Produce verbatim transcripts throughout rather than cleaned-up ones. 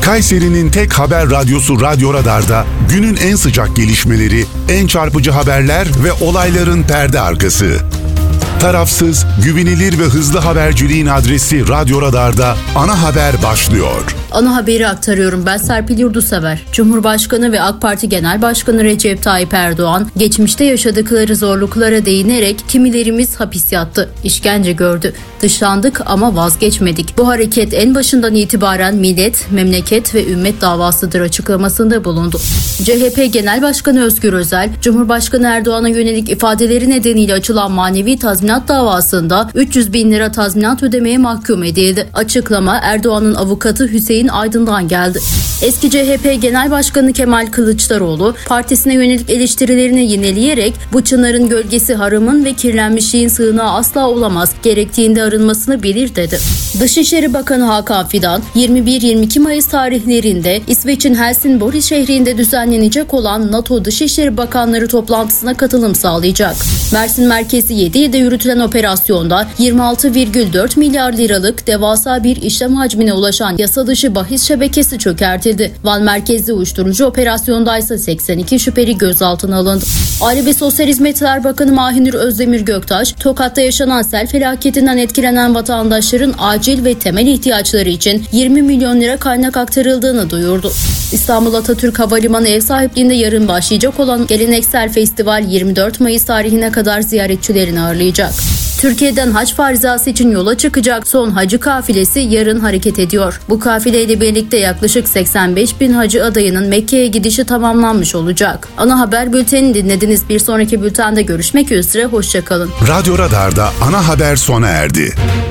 Kayseri'nin tek haber radyosu Radyo Radar'da günün en sıcak gelişmeleri, en çarpıcı haberler ve olayların perde arkası. Tarafsız, güvenilir ve hızlı haberciliğin adresi Radyo Radar'da ana haber başlıyor. Ana haberi aktarıyorum. Ben Serpil Yurdusever. Cumhurbaşkanı ve AK Parti Genel Başkanı Recep Tayyip Erdoğan, geçmişte yaşadıkları zorluklara değinerek kimilerimiz hapis yattı, işkence gördü, dışlandık ama vazgeçmedik. Bu hareket en başından itibaren millet, memleket ve ümmet davasıdır açıklamasında bulundu. C H P Genel Başkanı Özgür Özel, Cumhurbaşkanı Erdoğan'a yönelik ifadeleri nedeniyle açılan manevi tazminat davasında üç yüz bin lira tazminat ödemeye mahkum edildi. Açıklama Erdoğan'ın avukatı Hüseyin Aydın'dan geldi. Eski C H P Genel Başkanı Kemal Kılıçdaroğlu, partisine yönelik eleştirilerini yineleyerek bu çınarın gölgesi haramın ve kirlenmişliğin sığınağı asla olamaz, gerektiğinde arınmasını bilir dedi. Dışişleri Bakanı Hakan Fidan, yirmi bir yirmi iki Mayıs tarihlerinde İsveç'in Helsingborg şehrinde düzenlenecek olan NATO Dışişleri Bakanları toplantısına katılım sağlayacak. Mersin merkezi yedi ilde yürütülen operasyonda yirmi altı virgül dört milyar liralık devasa bir işlem hacmine ulaşan yasa dışı bahis şebekesi çökertildi. Van merkezli uyuşturucu operasyondaysa seksen iki şüpheli gözaltına alındı. Aile ve Sosyal Hizmetler Bakanı Mahinur Özdemir Göktaş, Tokat'ta yaşanan sel felaketinden etkilenen vatandaşların acil ve temel ihtiyaçları için yirmi milyon lira kaynak aktarıldığını duyurdu. İstanbul Atatürk Havalimanı ev sahipliğinde yarın başlayacak olan geleneksel festival yirmi dört Mayıs tarihine kadar ziyaretçilerini ağırlayacak. Türkiye'den hac farizası için yola çıkacak son hacı kafilesi yarın hareket ediyor. Bu kafileyle birlikte yaklaşık seksen beş bin hacı adayının Mekke'ye gidişi tamamlanmış olacak. Ana haber bültenini dinlediniz. Bir sonraki bültende görüşmek üzere. Hoşçakalın. Radyo Radar'da ana haber sona erdi.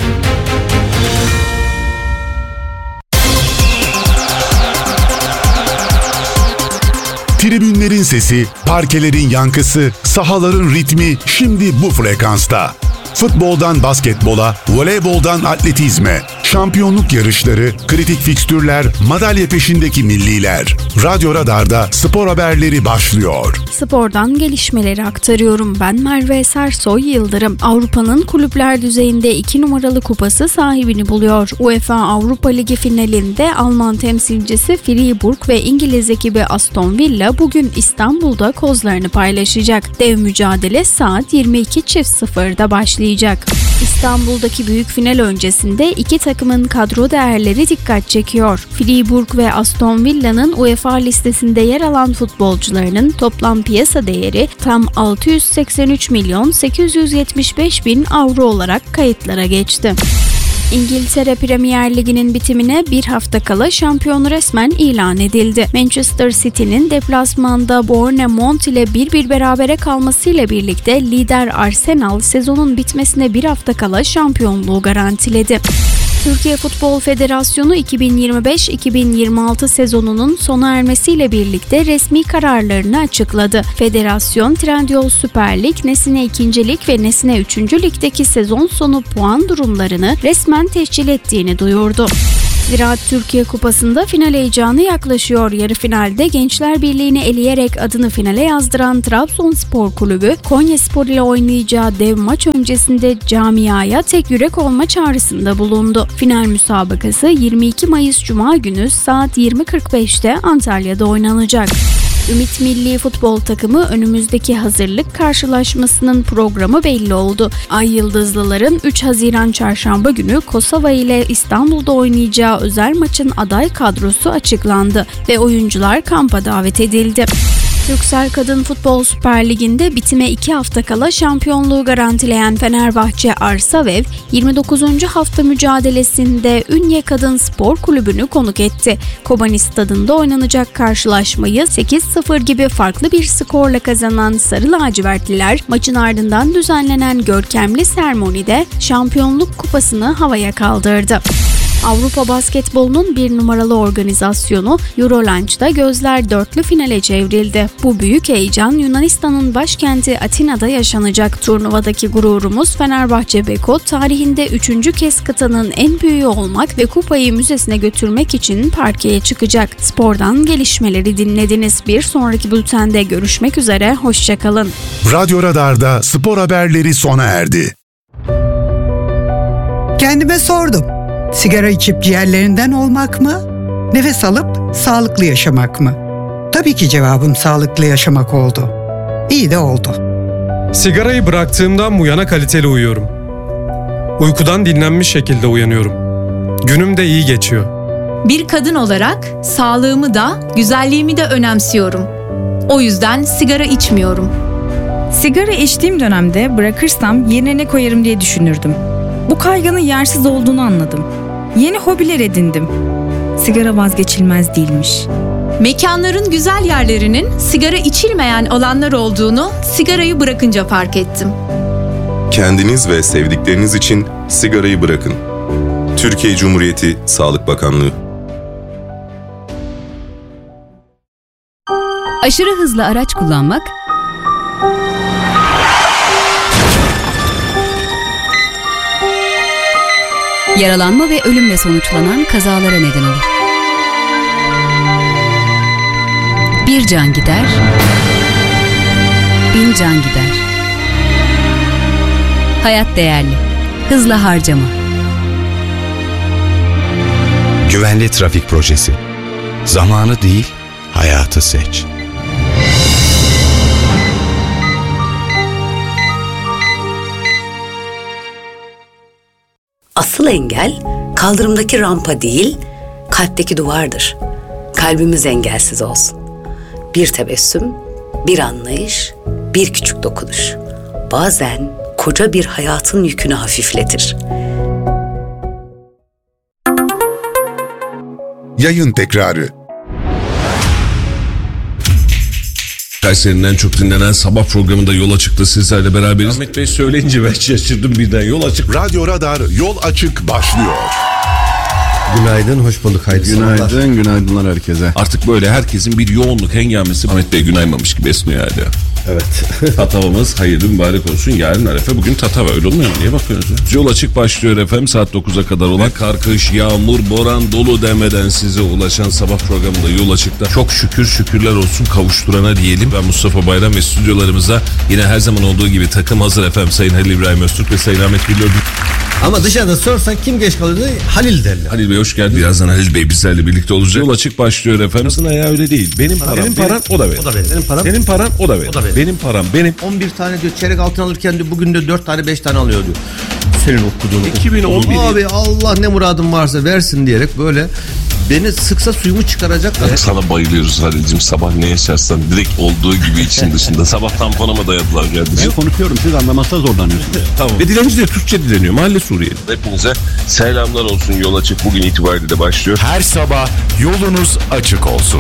Tribünlerin sesi, parkelerin yankısı, sahaların ritmi şimdi bu frekansta. Futboldan basketbola, voleyboldan atletizme, şampiyonluk yarışları, kritik fikstürler, madalya peşindeki milliler. Radyo Radar'da spor haberleri başlıyor. Spordan gelişmeleri aktarıyorum. Ben Merve Sersoy Yıldırım. Avrupa'nın kulüpler düzeyinde iki numaralı kupası sahibini buluyor. UEFA Avrupa Ligi finalinde Alman temsilcisi Freiburg ve İngiliz ekibi Aston Villa bugün İstanbul'da kozlarını paylaşacak. Dev mücadele saat yirmi iki sıfırda başlayacak. İstanbul'daki büyük final öncesinde iki takımın kadro değerleri dikkat çekiyor. Freiburg ve Aston Villa'nın UEFA listesinde yer alan futbolcularının toplam piyasa değeri tam altı yüz seksen üç milyon sekiz yüz yetmiş beş bin avro olarak kayıtlara geçti. İngiltere Premier Ligi'nin bitimine bir hafta kala şampiyon resmen ilan edildi. Manchester City'nin deplasmanda Bournemouth ile bir bir berabere kalmasıyla birlikte lider Arsenal sezonun bitmesine bir hafta kala şampiyonluğu garantiledi. Türkiye Futbol Federasyonu iki bin yirmi beş iki bin yirmi altı sezonunun sona ermesiyle birlikte resmi kararlarını açıkladı. Federasyon, Trendyol Süper Lig, Nesine ikinci. Lig ve Nesine üçüncü. Lig'deki sezon sonu puan durumlarını resmen tescil ettiğini duyurdu. Ziraat Türkiye Kupası'nda final heyecanı yaklaşıyor. Yarı finalde Gençler Birliği'ni eleyerek adını finale yazdıran Trabzonspor Kulübü, Konyaspor ile oynayacağı dev maç öncesinde camiaya tek yürek olma çağrısında bulundu. Final müsabakası yirmi iki Mayıs Cuma günü saat yirmi kırk beşte Antalya'da oynanacak. Ümit Milli Futbol Takımı önümüzdeki hazırlık karşılaşmasının programı belli oldu. Ay Yıldızlıların üç Haziran Çarşamba günü Kosova ile İstanbul'da oynayacağı özel maçın aday kadrosu açıklandı ve oyuncular kampa davet edildi. Türksel Kadın Futbol Süper Ligi'nde bitime iki hafta kala şampiyonluğu garantileyen Fenerbahçe Arsavev, yirmi dokuzuncu hafta mücadelesinde Ünye Kadın Spor Kulübü'nü konuk etti. Kobani Stadı'nda oynanacak karşılaşmayı sekiz sıfır gibi farklı bir skorla kazanan Sarı Lacivertliler, maçın ardından düzenlenen görkemli seremonide şampiyonluk kupasını havaya kaldırdı. Avrupa basketbolunun bir numaralı organizasyonu Eurolunch'ta gözler dörtlü finale çevrildi. Bu büyük heyecan Yunanistan'ın başkenti Atina'da yaşanacak. Turnuvadaki gururumuz Fenerbahçe Beko tarihinde üçüncü kez kıtanın en büyüğü olmak ve kupayı müzesine götürmek için parkeye çıkacak. Spordan gelişmeleri dinlediniz. Bir sonraki bültende görüşmek üzere. Hoşçakalın. Radyo Radar'da spor haberleri sona erdi. Kendime sordum. Sigara içip ciğerlerinden olmak mı? Nefes alıp sağlıklı yaşamak mı? Tabii ki cevabım sağlıklı yaşamak oldu. İyi de oldu. Sigarayı bıraktığımdan bu yana kaliteli uyuyorum. Uykudan dinlenmiş şekilde uyanıyorum. Günüm de iyi geçiyor. Bir kadın olarak sağlığımı da, güzelliğimi de önemsiyorum. O yüzden sigara içmiyorum. Sigara içtiğim dönemde bırakırsam yerine ne koyarım diye düşünürdüm. Bu kaygının yersiz olduğunu anladım. Yeni hobiler edindim. Sigara vazgeçilmez değilmiş. Mekanların güzel yerlerinin sigara içilmeyen alanlar olduğunu sigarayı bırakınca fark ettim. Kendiniz ve sevdikleriniz için sigarayı bırakın. Türkiye Cumhuriyeti Sağlık Bakanlığı. Aşırı hızlı araç kullanmak, yaralanma ve ölümle sonuçlanan kazalara neden olur. Bir can gider, bin can gider. Hayat değerli, hızla harcama. Güvenli trafik projesi. Zamanı değil, hayatı seç. Asıl engel kaldırımdaki rampa değil, kalpteki duvardır. Kalbimiz engelsiz olsun. Bir tebessüm, bir anlayış, bir küçük dokunuş. Bazen koca bir hayatın yükünü hafifletir. Yayın tekrarı. Kayseri'nin en çok dinlenen sabah programında Yola Çıktı sizlerle beraberiz. Ahmet Bey söyleyince ben şaşırdım birden. Yol Açık. Radyo Radar Yol Açık başlıyor. Günaydın, hoş bulduk. Hayırlı Günaydın, sabahlar. günaydınlar herkese. Artık böyle herkesin bir yoğunluk hengamesi Ahmet Bey günaymamış gibi esniyor hala. Evet. Tatavamız hayırlı mübarek olsun. Yarın Arefe, bugün Tatava, öyle olmuyor mu? Niye bakıyorsunuz? Yol Açık başlıyor efendim. Saat dokuza kadar olan kar, kış, yağmur, boran, dolu demeden size ulaşan sabah programında Yol Açık'ta çok şükür şükürler olsun kavuşturana diyelim. Ben Mustafa Bayram ve stüdyolarımıza yine her zaman olduğu gibi takım hazır efendim. Sayın Halil İbrahim Öztürk ve Sayın Ahmet Billur. Ama dışarıda sorsan kim geç kalıyor? Halil derler. Halil Bey hoş geldin. Birazdan Halil Bey bizlerle birlikte olacak. Yol Açık başlıyor efendim. Aslında ya öyle değil. Benim param, benim param, o da benim. O da benim. Senin param, senin paran, o da benim. O da benim. Benim param, benim. on bir tane diyor çeyrek altın alırken diyor bugün de dört tane beş tane alıyor diyor. Senin okuduğun. iki bin on bir. Abi Allah ne muradın varsa versin diyerek böyle beni sıksa suyumu çıkaracaklar. Sana bayılıyoruz Halil'cim. Sabah ne yaşarsan direkt olduğu gibi için dışında. Sabah tamponuma dayadılar kardeşim. Ben konuşuyorum, siz anlamakta zorlanıyorsunuz. Tamam. Ve dilenci de Türkçe dileniyor. Mahalle Suriyeli. Hepinize selamlar olsun. Yol Açık bugün itibariyle de başlıyor. Her sabah yolunuz açık olsun.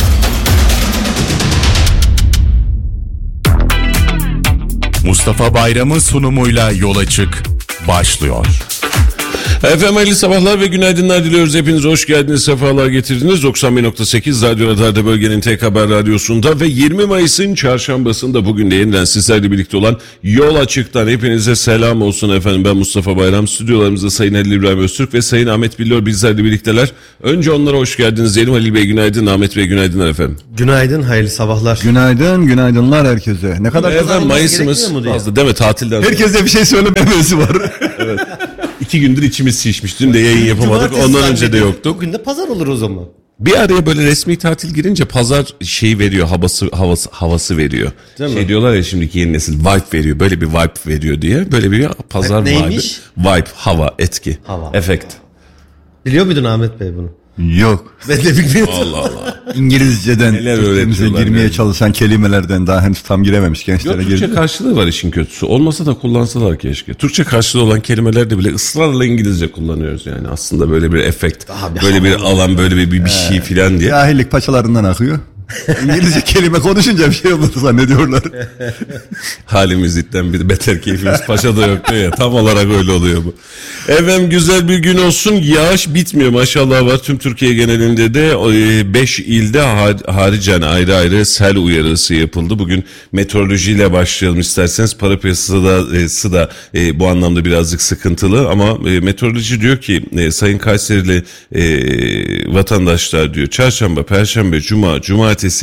Mustafa Bayram'ın sunumuyla Yol Açık başlıyor. Efendim hayırlı sabahlar ve günaydınlar diliyoruz. Hepiniz hoş geldiniz, sefalar getirdiniz. doksan bir nokta sekiz Radyo Radar'da bölgenin tek haber radyosunda ve yirmi Mayıs'ın çarşambasında bugün de yeniden sizlerle birlikte olan Yol Açık'tan hepinize selam olsun efendim. Ben Mustafa Bayram, stüdyolarımızda Sayın Halil İbrahim Öztürk ve Sayın Ahmet Billur bizlerle birlikteler. Önce onlara hoş geldiniz diyelim. Halil Bey günaydın, Ahmet Bey günaydınlar efendim. Günaydın, hayırlı sabahlar. Günaydın, günaydınlar herkese. Ne kadar efendim Mayıs'ımız fazla değil mi, tatilden sonra. Herkese bir şey söylememesi var. Evet. İki gündür içimiz şişmiş. Dün de yayın yapamadık. Ondan önce de yoktuk. Bugün de pazar olur o zaman. Bir araya böyle resmi tatil girince pazar şeyi veriyor, havası havası havası veriyor. Değil şey mi? Diyorlar ya şimdiki yeni nesil vibe veriyor. Böyle bir vibe veriyor diye. Böyle bir pazar vibe. Neymiş? Vibe, hava, etki, hava. Efekt. Biliyor muydun Ahmet Bey bunu? Yok. Ben de bilmiyorum. Allah Allah. İngilizceden Türkçemize girmeye yani. Çalışan kelimelerden daha henüz tam girememiş gençlere girdi. Türkçe karşılığı var işin kötüsü. Olmasa da kullansalar keşke. Türkçe karşılığı olan kelimelerde bile ısrarla İngilizce kullanıyoruz yani. Aslında böyle bir efekt, bir böyle bir alan, böyle bir, bir, bir şey filan diye. Cahillik paçalarından akıyor. İngilizce kelime konuşunca bir şey olur zannediyorlar. Halimizden bir beter keyfimiz paşada yok diyor ya. Tam olarak öyle oluyor bu. Efendim güzel bir gün olsun. Yağış bitmiyor maşallah var. Tüm Türkiye genelinde de beş ilde haricen ayrı ayrı sel uyarısı yapıldı. Bugün meteorolojiyle başlayalım isterseniz. Para piyasası da, da e, bu anlamda birazcık sıkıntılı ama e, meteoroloji diyor ki e, Sayın Kayserili e, vatandaşlar diyor çarşamba, perşembe, cuma, cumartesi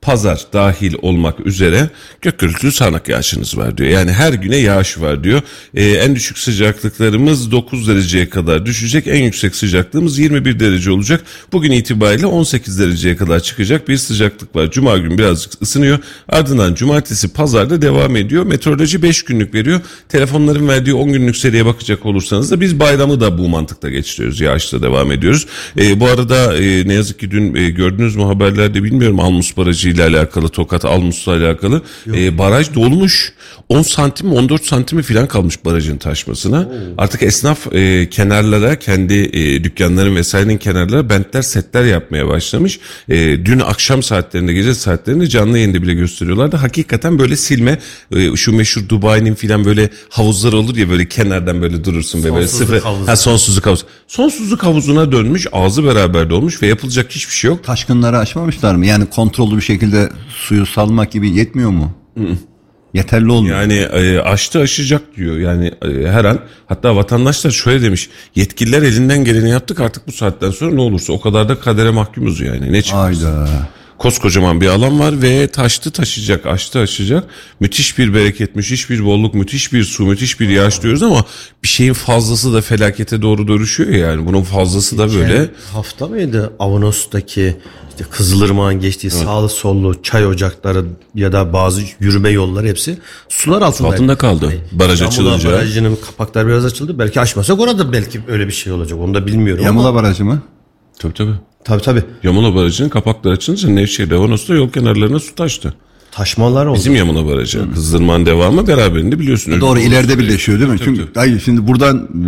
pazar dahil olmak üzere gök gürültülü sağanak yağışınız var diyor. Yani her güne yağış var diyor. Ee, en düşük sıcaklıklarımız dokuz dereceye kadar düşecek. En yüksek sıcaklığımız yirmi bir derece olacak. Bugün itibariyle on sekiz dereceye kadar çıkacak bir sıcaklık var. Cuma günü birazcık ısınıyor. Ardından cumartesi pazarda devam ediyor. Meteoroloji beş günlük veriyor. Telefonların verdiği on günlük seriye bakacak olursanız da biz bayramı da bu mantıkla geçiriyoruz. Yağışla devam ediyoruz. Ee, bu arada e, ne yazık ki dün e, gördünüz mü haberlerde, bilmiyorum, Almus Barajı ile alakalı, Tokat Almus'la alakalı e, baraj dolmuş. on santim on dört santimi falan kalmış barajın taşmasına. Oo. Artık esnaf e, kenarlara, kendi e, dükkanların vesairenin kenarlara bentler, setler yapmaya başlamış. E, dün akşam saatlerinde, gece saatlerinde canlı yayında bile gösteriyorlardı. Hakikaten böyle silme, e, şu meşhur Dubai'nin falan böyle havuzları olur ya, böyle kenardan böyle durursun ve böyle sıfır. Ha, sonsuzluk havuz. Sonsuzluk havuzuna dönmüş, ağzı beraber dolmuş ve yapılacak hiçbir şey yok. Taşkınları aşmamışlar mı? Yani kontrollü bir şekilde suyu salmak gibi yetmiyor mu? Hı. Yeterli olmuyor. Yani e, aştı aşacak diyor. Yani e, her an, hatta vatandaşlar şöyle demiş: yetkililer elinden geleni yaptık, artık bu saatten sonra ne olursa o kadar da kadere mahkumuz yani. Ne çıkarsa. Koskocaman bir alan var ve taştı taşıyacak, aştı aşacak. Müthiş bir bereket, müthiş bir bolluk, müthiş bir su, müthiş bir yağış diyoruz ama bir şeyin fazlası da felakete doğru dönüşüyor yani. Bunun fazlası da böyle. Geçen hafta mıydı Avanos'taki işte Kızılırmak'ın geçtiği evet. sağlı sollu çay ocakları ya da bazı yürüme yolları hepsi sular altında. Altında kaldı. Yani, baraj açılınca. Barajının kapakları biraz açıldı. Belki açmasak orada belki öyle bir şey olacak. Onu da bilmiyorum. Yamula ama. Barajı mı? Tabii tabii. Tabii tabii. Yamula Barajı'nın kapakları açılınca Nevşehir'de, Avanos'ta yol kenarlarına su taştı. Taşmalar oldu. Bizim Yamula Barajı. Hmm. Kızılırmak'ın devamı beraberinde biliyorsun. Doğru, ileride birleşiyor değil mi? Tabii, çünkü tabii. Ay, şimdi buradan e,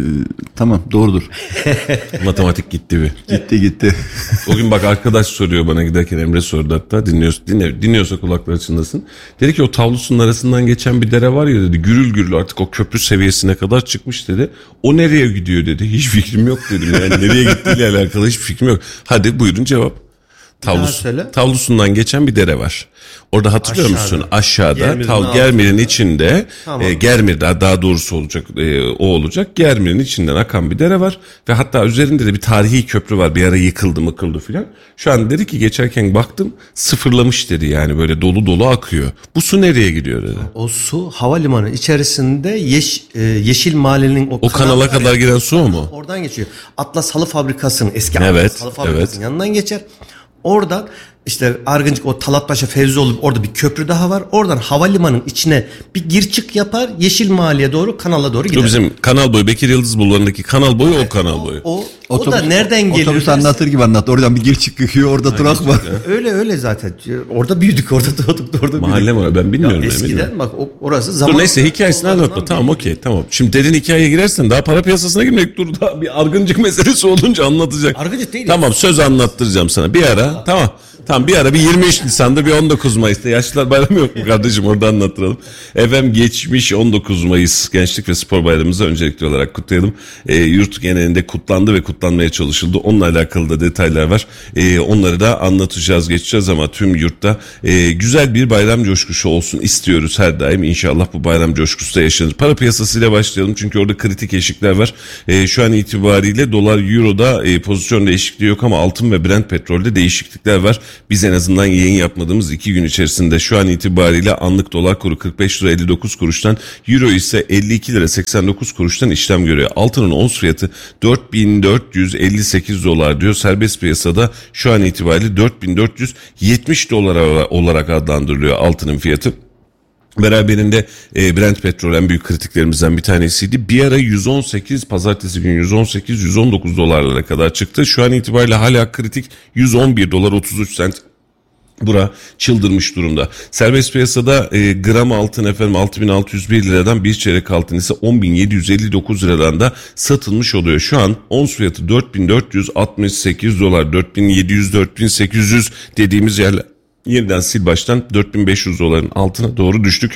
tamam doğrudur. Matematik gitti bir. Gitti gitti. O gün bak arkadaş soruyor bana, giderken Emre sordu hatta, dinliyorsa, dinle, dinliyorsa kulakları çınlasın. Dedi ki o tavlusunun arasından geçen bir dere var ya dedi, gürül gürül artık o köprü seviyesine kadar çıkmış dedi. O nereye gidiyor dedi. Hiç fikrim yok dedim. Yani nereye gittiğiyle alakalı hiçbir fikrim yok. Hadi buyurun cevap. Tavlus, tavlusundan geçen bir dere var. Orada hatırlıyor Aşağıda. musun? Aşağıda Germir'in, tav, Germir'in içinde tamam. e, Germir'de daha doğrusu olacak e, o olacak. Germir'in içinden akan bir dere var ve hatta üzerinde de bir tarihi köprü var. Bir ara yıkıldı mıkıldı filan. Şu an dedi ki geçerken baktım sıfırlamış dedi, yani böyle dolu dolu akıyor. Bu su nereye gidiyor dedi. O su havalimanı içerisinde yeş, e, Yeşil Mahallenin o, o kanala kadar giren su mu? Oradan geçiyor. Atlas Halı Fabrikası'nın eski evet, Atlas Halı Fabrikası'nın evet. yanından geçer. Oradan işte Argıncık, o Talatpaşa Fevzioğlu, orada bir köprü daha var. Oradan havalimanın içine bir gir çık yapar. Yeşil Mahalle'ye doğru, kanala doğru gider. O bizim kanal boyu, Bekir Yıldız Bulvarı'ndaki kanal boyu, evet, o kanal boyu. O, o, o da nereden geliyor? Otobüs anlatır gibi anlat. Oradan bir gir çık çıkıyor, orada ha, durak var. Öyle öyle zaten. Orada büyüdük, orada doğduk, orada mahalle mi? Ben bilmiyorum. Ya eskiden bak orası zaman. Dur neyse, hikayesini anlatma. Tamam okey tamam. Şimdi derin hikayeye girersen daha para piyasasına girmek dur, daha bir Argıncık meselesi olunca anlatacak. Argıncık değil. Tamam, söz anlattıracağım sana bir ara. Allah. Tamam. Tamam bir ara bir yirmi üç Nisan'da bir on dokuz Mayıs'ta yaşlılar bayramı yok mu kardeşim, orada anlattıralım. Efendim geçmiş on dokuz Mayıs Gençlik ve Spor Bayramımızı öncelikli olarak kutlayalım. E, yurt genelinde kutlandı ve kutlanmaya çalışıldı. Onunla alakalı da detaylar var. E, onları da anlatacağız, geçeceğiz ama tüm yurtta e, güzel bir bayram coşkusu olsun istiyoruz her daim. İnşallah bu bayram coşkusu da yaşanır. Para piyasasıyla başlayalım çünkü orada kritik eşikler var. E, şu an itibariyle dolar euroda e, pozisyon değişikliği yok ama altın ve Brent petrolde değişiklikler var. Biz en azından yayın yapmadığımız iki gün içerisinde şu an itibariyle anlık dolar kuru kırk beş lira elli dokuz kuruştan, euro ise elli iki lira seksen dokuz kuruştan işlem görüyor. Altının ons fiyatı dört bin dört yüz elli sekiz dolar diyor. Serbest piyasada şu an itibariyle dört bin dört yüz yetmiş dolar olarak adlandırılıyor altının fiyatı. Beraberinde e, Brent petrol en büyük kritiklerimizden bir tanesiydi. Bir ara yüz on sekiz, pazartesi günü yüz on sekiz yüz on dokuz dolarlara kadar çıktı. Şu an itibariyle hala kritik yüz on bir dolar otuz üç sent. Bura çıldırmış durumda. Serbest piyasada e, gram altın efendim altı bin altı yüz bir liradan, bir çeyrek altın ise on bin yedi yüz elli dokuz liradan da satılmış oluyor. Şu an ons fiyatı dört bin dört yüz altmış sekiz dolar, dört bin yedi yüz dört bin sekiz yüz dediğimiz yerler. Yeniden sil baştan dört bin beş yüz doların altına doğru düştük.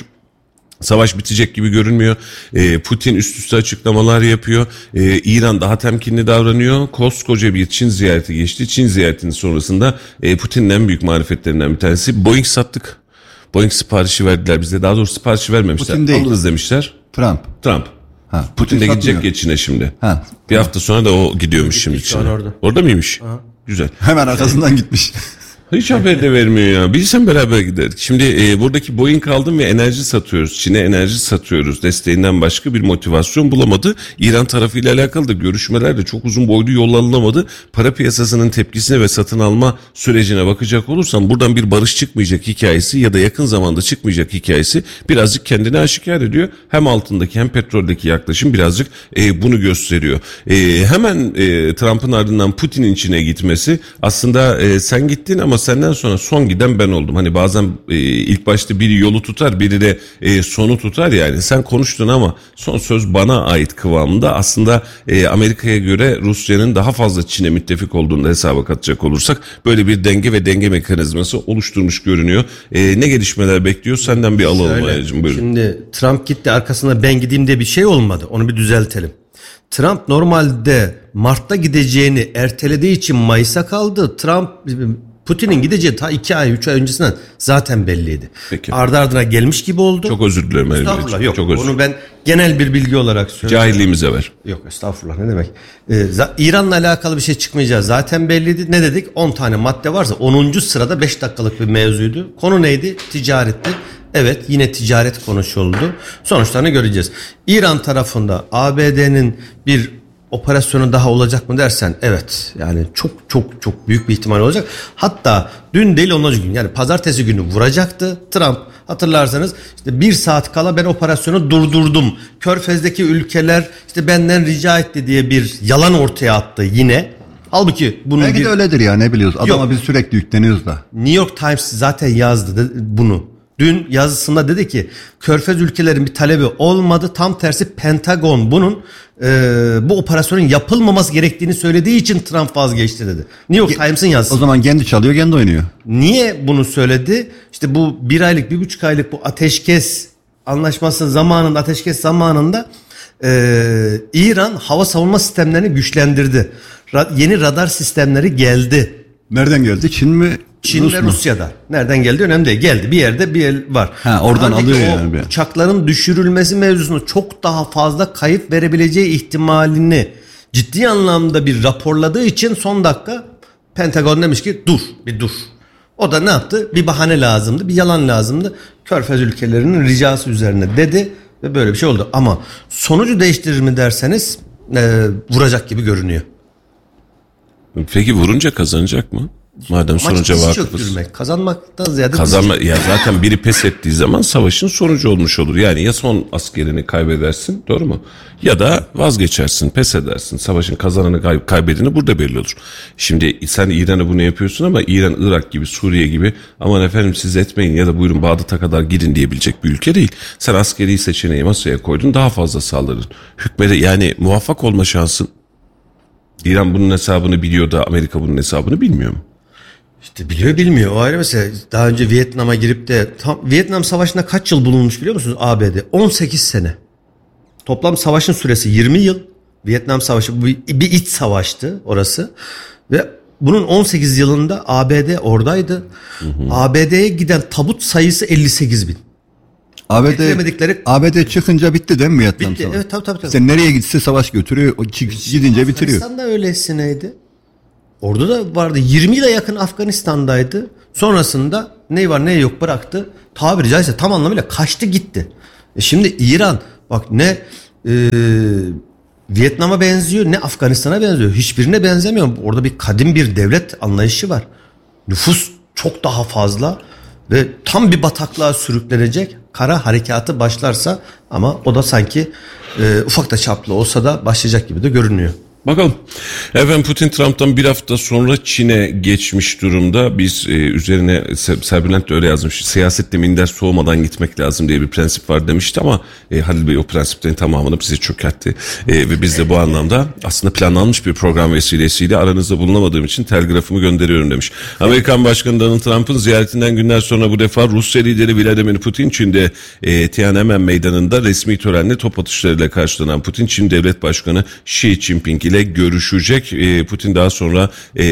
Savaş bitecek gibi görünmüyor. Ee, Putin üst üste açıklamalar yapıyor. Ee, İran daha temkinli davranıyor. Koskoca bir Çin ziyareti geçti. Çin ziyaretinin sonrasında e, Putin'in en büyük marifetlerinden bir tanesi Boeing sattık. Boeing siparişi verdiler bize. Daha doğrusu siparişi vermemişler. Alırız demişler. Trump. Trump. Ha, Putin, Putin de gidecek ya Çin'e şimdi. Ha, bir tamam. hafta sonra da o gidiyormuş şimdi Çin'e. Orada. orada mıymış? Aha. Güzel. Hemen arkasından gitmiş. Hiç haber de vermiyor ya. Bilsem beraber giderdik. Şimdi e, buradaki Boeing aldım ve enerji satıyoruz. Çin'e enerji satıyoruz. Desteğinden başka bir motivasyon bulamadı. İran tarafıyla alakalı da görüşmeler de çok uzun boylu yol alınamadı. Para piyasasının tepkisine ve satın alma sürecine bakacak olursam buradan bir barış çıkmayacak hikayesi ya da yakın zamanda çıkmayacak hikayesi birazcık kendini aşikar ediyor. Hem altındaki hem petroldeki yaklaşım birazcık e, bunu gösteriyor. E, hemen e, Trump'ın ardından Putin'in Çin'e gitmesi aslında e, sen gittin ama senden sonra son giden ben oldum. Hani bazen e, ilk başta biri yolu tutar, biri de e, sonu tutar yani. Sen konuştun ama son söz bana ait kıvamında. Aslında e, Amerika'ya göre Rusya'nın daha fazla Çin'e müttefik olduğunu da hesaba katacak olursak böyle bir denge ve denge mekanizması oluşturmuş görünüyor. E, ne gelişmeler bekliyor? Senden bir alalım Ayacığım. Buyurun. Şimdi Trump gitti, arkasında ben gideyim diye bir şey olmadı. Onu bir düzeltelim. Trump normalde Mart'ta gideceğini ertelediği için Mayıs'a kaldı. Trump Putin'in gideceği ta iki ay üç ay öncesinden zaten belliydi. Peki. Ardı ardına gelmiş gibi oldu. Çok özür dilerim. Estağfurullah, yok. Çok özür. Onu ben genel bir bilgi olarak söylüyorum. Cahilliğimize ver. Yok estağfurullah, ne demek. Ee, İran'la alakalı bir şey çıkmayacağı zaten belliydi. Ne dedik? on tane madde varsa onuncu sırada beş dakikalık bir mevzuydu. Konu neydi? Ticaretti. Evet, yine ticaret konuşuldu. Sonuçlarını göreceğiz. İran tarafında A B D'nin bir operasyonu daha olacak mı dersen, evet, yani çok çok çok büyük bir ihtimal olacak. Hatta dün değil ondan gün, yani pazartesi günü vuracaktı Trump. Hatırlarsanız işte bir saat kala ben operasyonu durdurdum. Körfez'deki ülkeler işte benden rica etti diye bir yalan ortaya attı yine. Halbuki bunun belki bir... de öyledir ya, ne biliyoruz. Adama Yok. biz sürekli yükleniyoruz da. New York Times zaten yazdı bunu. Dün yazısında dedi ki Körfez ülkelerin bir talebi olmadı. Tam tersi Pentagon bunun e, bu operasyonun yapılmaması gerektiğini söylediği için Trump vazgeçti dedi. New York Times'ın yazısı. O zaman kendi çalıyor, kendi oynuyor. Niye bunu söyledi? İşte bu bir aylık, bir buçuk aylık bu ateşkes anlaşması zamanında, ateşkes zamanında e, İran hava savunma sistemlerini güçlendirdi. Ra- yeni radar sistemleri geldi. Nereden geldi? Çin mi? Çin Rus ve mu? Rusya'da. Nereden geldi önemli değil. Geldi. Bir yerde bir yer var. Ha, oradan Halbuki alıyor o yani. Bir. uçakların düşürülmesi mevzusunu çok daha fazla kayıp verebileceği ihtimalini ciddi anlamda bir raporladığı için son dakika Pentagon demiş ki dur bir dur. O da ne yaptı? Bir bahane lazımdı. Bir yalan lazımdı. Körfez ülkelerinin ricası üzerine dedi ve böyle bir şey oldu. Ama sonucu değiştirir mi derseniz e, vuracak gibi görünüyor. Peki vurunca kazanacak mı? Madem sonuca vakıfız. Kazanmaktan ziyade Kazanma, ya zaten biri pes ettiği zaman savaşın sonucu olmuş olur. Yani ya son askerini kaybedersin, doğru mu? Ya da vazgeçersin, pes edersin. Savaşın kazananı kay- kaybedeni burada belli olur. Şimdi sen İran'a bunu yapıyorsun ama İran, Irak gibi, Suriye gibi aman efendim siz etmeyin ya da buyurun Bağdat'a kadar gidin diyebilecek bir ülke değil. Sen askeri seçeneği masaya koydun, daha fazla saldırın. Hükmede yani muvaffak olma şansın. İran bunun hesabını biliyor da Amerika bunun hesabını bilmiyor mu? İşte biliyor bilmiyor o ayrı mesele. Daha önce Vietnam'a girip de tam Vietnam Savaşı'nda kaç yıl bulunmuş biliyor musunuz A B D? on sekiz sene. Toplam savaşın süresi yirmi yıl. Vietnam Savaşı bir, bir iç savaştı orası. Ve bunun on sekiz yılında A B D oradaydı. Hı hı. A B D'ye giden tabut sayısı elli sekiz bin. A B D, A B D çıkınca bitti değil mi Vietnam bitti, Savaşı? evet tabii tabii. tabii. Sen nereye gitse savaş götürüyor, o gidince bitiriyor. Afganistan'da öylesineydi. Orada da vardı. yirmi yıla yakın Afganistan'daydı. Sonrasında ne var ne yok bıraktı. Tabiri caizse tam anlamıyla kaçtı gitti. E şimdi İran bak ne e, Vietnam'a benziyor ne Afganistan'a benziyor. Hiçbirine benzemiyor. Orada bir kadim bir devlet anlayışı var. Nüfus çok daha fazla ve tam bir bataklığa sürüklenecek. Kara harekatı başlarsa ama o da sanki e, ufak da çaplı olsa da başlayacak gibi de görünüyor. Bakalım. Efendim Putin Trump'tan bir hafta sonra Çin'e geçmiş durumda. Biz e, üzerine Serbülent de öyle yazmış. Siyasette minder soğumadan gitmek lazım diye bir prensip var demişti ama e, Halil Bey o prensiplerin tamamını bize çökertti. E, ve biz de bu anlamda aslında planlanmış bir program vesilesiyle aranızda bulunamadığım için telgrafımı gönderiyorum demiş. Amerikan Başkanı Donald Trump'ın ziyaretinden günler sonra bu defa Rusya lideri Vladimir Putin Çin'de e, Tiananmen Meydanı'nda resmi törenle top atışlarıyla karşılanan Putin, Çin Devlet Başkanı Xi Jinping ile görüşecek. E, Putin daha sonra e,